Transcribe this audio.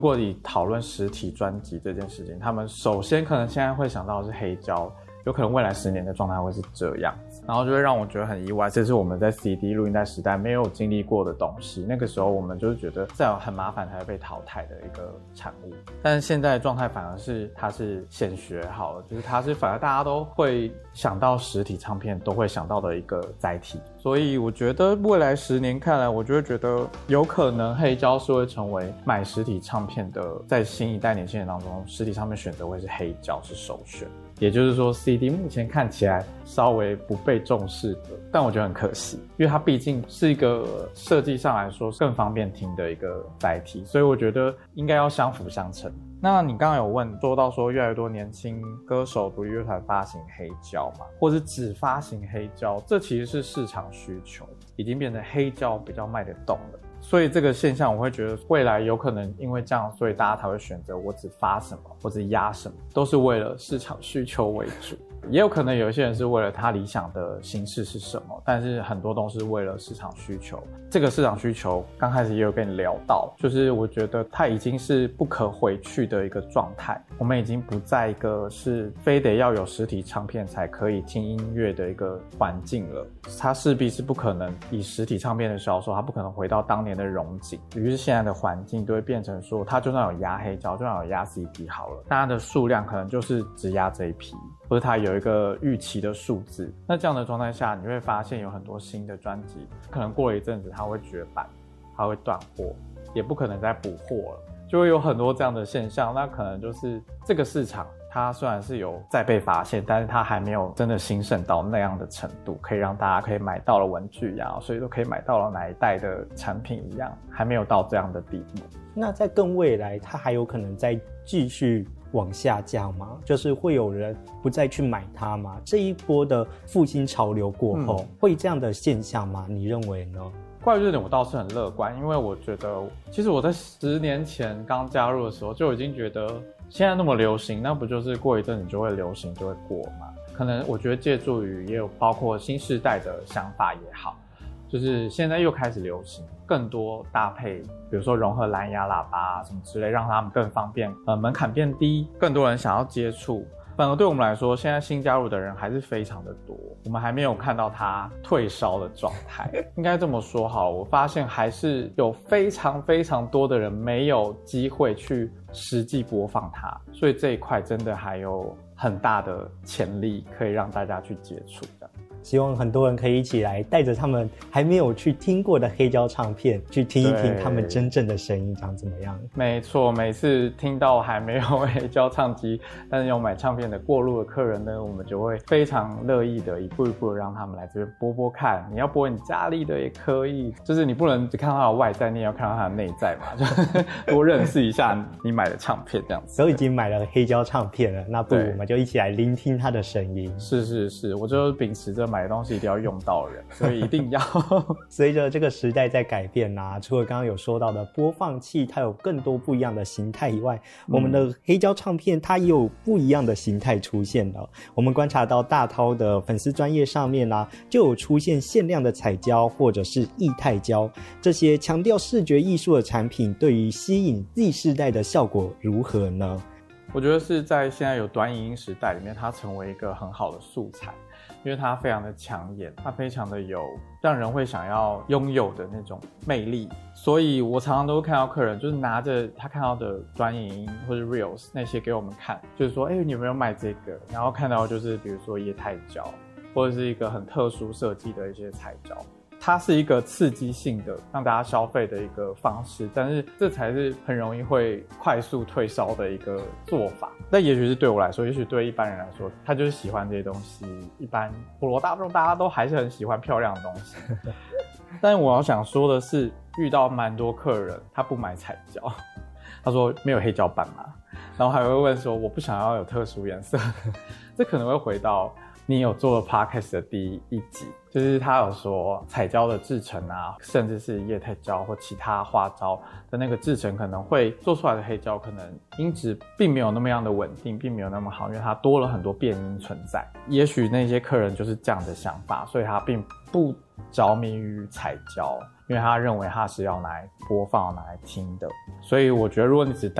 如果你讨论实体专辑这件事情，他们首先可能现在会想到的是黑胶，有可能未来10年的状态会是这样子，然后就会让我觉得很意外，这是我们在 CD 录音带时代没有经历过的东西。那个时候我们就是觉得这样很麻烦才会被淘汰的一个产物，但是现在的状态反而是它是显学好了，就是它是反而大家都会想到实体唱片都会想到的一个载体。所以我觉得未来10年看来，我就会觉得有可能黑胶是会成为买实体唱片的，在新一代年轻人当中，实体唱片选择会是黑胶是首选。也就是说 CD 目前看起来稍微不被重视的，但我觉得很可惜，因为它毕竟是一个设计上来说更方便听的一个载体，所以我觉得应该要相辅相成。那你刚刚有说到说越来越多年轻歌手独立乐团发行黑胶嘛，或者只发行黑胶，这其实是市场需求，已经变成黑胶比较卖得动了。所以这个现象我会觉得未来有可能因为这样，所以大家才会选择我只发什么或者压什么，都是为了市场需求为主。也有可能有一些人是为了他理想的形式是什么，但是很多都是为了市场需求。这个市场需求刚开始也有跟你聊到，就是我觉得它已经是不可回去的一个状态，我们已经不在一个是非得要有实体唱片才可以听音乐的一个环境了，它势必是不可能以实体唱片的销售，它不可能回到当年的荣景。于是现在的环境都会变成说，它就算有压黑胶，就算有压 CD 好了，大家的数量可能就是只压这一批，或者它有一个预期的数字。那这样的状态下，你会发现有很多新的专辑，可能过了一阵子它会绝版，它会断货，也不可能再补货了，就会有很多这样的现象。那可能就是这个市场它虽然是有在被发现，但是它还没有真的兴盛到那样的程度，可以让大家可以买到了文具呀，所以都可以买到了哪一代的产品一样，还没有到这样的地步。 那在更未来，它还有可能再继续往下降吗？就是会有人不再去买它吗？这一波的复兴潮流过后，会这样的现象吗？你认为呢？ 关于这点我倒是很乐观，因为我觉得其实我在10年前刚加入的时候就已经觉得现在那么流行，那不就是过一阵子就会流行就会过吗？可能我觉得借助于也有包括新世代的想法也好，就是现在又开始流行更多搭配，比如说融合蓝牙喇叭什么之类，让他们更方便，门槛变低，更多人想要接触。反而对我们来说，现在新加入的人还是非常的多，我们还没有看到它退烧的状态。应该这么说好了，我发现还是有非常非常多的人没有机会去实际播放它，所以这一块真的还有很大的潜力可以让大家去接触的。 希望很多人可以一起来带着他们还没有去听过的黑胶唱片去听一听他们真正的声音长怎么样。 没错，每次听到还没有黑胶唱机但是有买唱片的过路的客人呢，我们就会非常乐意的一步一步的让他们来这边播播看。你要播你家里的也可以，就是你不能只看到他的外在，你也要看到他的内在嘛，就多认识一下你买的唱片这样子。 都已经买了黑胶唱片了，那不如我们就一起来聆听他的声音。 是是是，我就秉持着买东西一定要用到人，所以一定要随着这个时代在改变啊，除了刚刚有说到的播放器它有更多不一样的形态以外，我们的黑胶唱片它也有不一样的形态出现了。我们观察到大韬的粉丝专页上面啊，就有出现限量的彩胶或者是液态胶，这些强调视觉艺术的产品对于吸引 Z 世代的效果如何呢？ 我觉得是在现在有短影音时代里面，它成为一个很好的素材，因为它非常的抢眼，它非常的有让人会想要拥有的那种魅力。所以我常常都会看到客人就是拿着他看到的短影音或者 Reels 那些给我们看，就是说你有没有买这个，然后看到就是比如说液态胶或者是一个很特殊设计的一些彩胶，它是一个刺激性的让大家消费的一个方式，但是这才是很容易会快速退烧的一个做法。但也许是对我来说，也许对一般人来说，他就是喜欢这些东西，一般普罗大众大家都还是很喜欢漂亮的东西。但我要想说的是，遇到蛮多客人他不买彩胶，他说没有黑胶版嘛，然后还会问说我不想要有特殊颜色。这可能会回到你有做了 podcast 的第一集，就是他有说彩胶的制成啊，甚至是液态胶或其他花胶的那个制成，可能会做出来的黑胶可能音质并没有那么样的稳定，并没有那么好，因为它多了很多变音存在。也许那些客人就是这样的想法，所以他并不着迷于彩胶，因为他认为他是要拿来播放拿来听的。所以我觉得如果你只